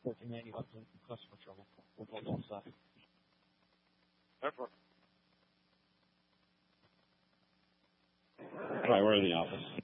1490 up in customer trouble. We'll go both sides. Therefore. Right, we're in the office.